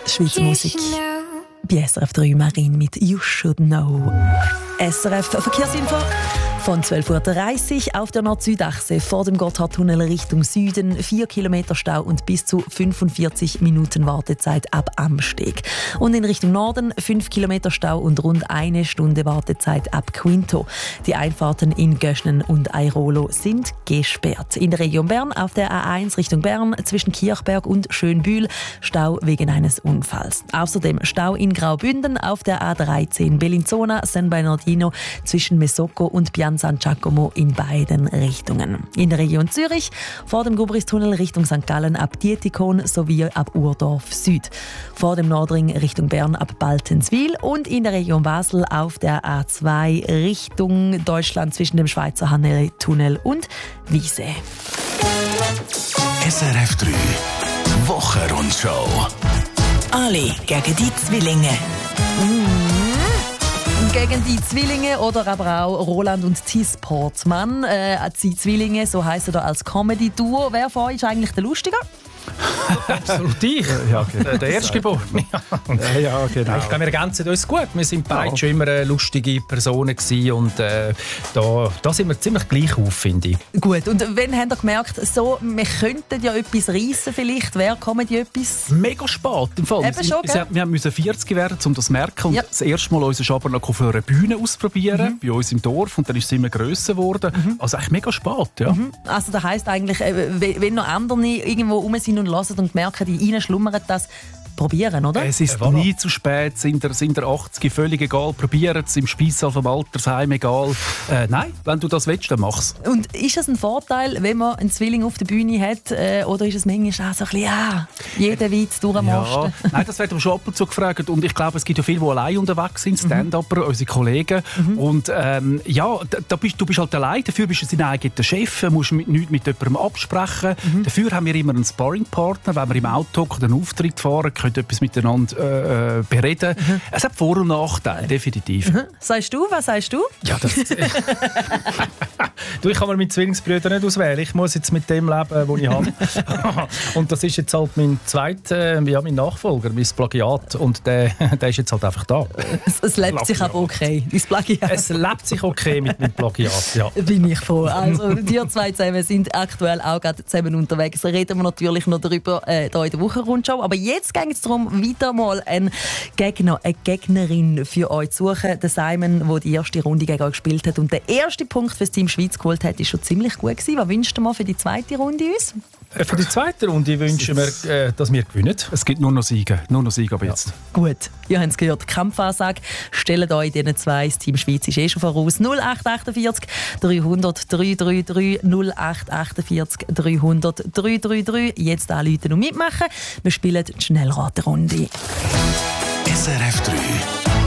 Schweizer Musik. Bei SRF 3 Marin mit You Should Know. SRF Verkehrsinfo. Von 12.30 Uhr auf der Nord-Süd-Achse vor dem Gotthardtunnel Richtung Süden 4 Kilometer Stau und bis zu 45 Minuten Wartezeit ab Amsteg. Und in Richtung Norden 5 Kilometer Stau und rund 1 Stunde Wartezeit ab Quinto. Die Einfahrten in Göschnen und Airolo sind gesperrt. In der Region Bern auf der A1 Richtung Bern zwischen Kirchberg und Schönbühl Stau wegen eines Unfalls. Außerdem Stau in Graubünden auf der A13 Bellinzona San Bernardino zwischen Mesocco und Pian San Giacomo in beiden Richtungen. In der Region Zürich vor dem Gubristunnel Richtung St. Gallen ab Dietikon sowie ab Urdorf Süd. Vor dem Nordring Richtung Bern ab Baltenswil und in der Region Basel auf der A2 Richtung Deutschland zwischen dem Schweizer Hannery-Tunnel und Wiese. SRF 3 Wochenrundschau. Ali gegen die Zwillinge. Gegen die Zwillinge oder aber auch Roland und Thies Portmann. Die Zwillinge, so heissen er als Comedy-Duo. Wer von euch ist eigentlich der Lustiger? Absolut ich. Ja, okay. Der Erstgeborene. Ja, genau. Ich glaube, wir ergänzen uns gut. Wir sind beide schon immer lustige Personen gewesen und da sind wir ziemlich gleich auf, finde ich. Gut, und wann habt ihr gemerkt, so, wir könnten ja etwas reissen vielleicht? Wer Comedy etwas? Mega spät im Fall. Eben schon, gell? Wir mussten 40 werden, um das zu merken. Und Ja. das erste Mal unseren Schabernack auf einer Bühne ausprobieren, bei uns im Dorf. Und dann ist es immer grösser geworden. Also eigentlich mega spät, ja. Also das heisst eigentlich, wenn noch andere irgendwo rum sind und hören und merken, die ihnen schlummert das, probieren, oder? Es ist nie zu spät, sind der 80 völlig egal, probieren es im Speissaal vom Altersheim egal. Nein, wenn du das willst, dann mach's. Und ist es ein Vorteil, wenn man einen Zwilling auf der Bühne hat, oder ist es manchmal auch so ein bisschen, jeden Witz durchmosten? Ja. Nein, das werden wir schon ab und zu gefragt. Und ich glaube, es gibt ja viele, die allein unterwegs sind, Stand-Upper, unsere Kollegen. Und du bist halt allein, dafür bist du dein eigener Chef, musst nichts mit jemandem absprechen. Dafür haben wir immer einen Sparringpartner, wenn wir im Auto einen Auftritt fahren, können etwas miteinander bereden. Es hat Vor- und Nachteile, definitiv. Sagst du, was sagst du? Ja, das du, ich kann mir mit Zwillingsbrüdern nicht auswählen. Ich muss jetzt mit dem leben, das ich habe. Und das ist jetzt halt mein mein Nachfolger, mein Plagiat. Und der ist jetzt halt einfach da. Es lebt sich aber okay, dein Plagiat. Es lebt sich okay mit meinem Plagiat, ja. Bin ich froh. Also, die zwei zusammen sind aktuell auch gerade zusammen unterwegs. Da reden wir natürlich noch darüber hier in der Wochenrundschau. Aber jetzt geht es darum, wieder mal einen Gegner, eine Gegnerin für euch zu suchen. Der Simon, der die erste Runde gegen euch gespielt hat und der erste Punkt für das Team Schweiz geholt hat, ist schon ziemlich gut gewesen. Was wünscht ihr mal für die zweite Runde uns? Für die zweite Runde wünschen wir, dass wir gewinnen. Es gibt nur noch Siege ab jetzt. Gut, ihr habt es gehört, Kampfansage. Stellt euch diesen zwei, das Team Schweiz ist schon voraus. 0848 300 333 0848 300 333. Jetzt anrufen und mitmachen. Wir spielen die Schnellraterunde. SRF 3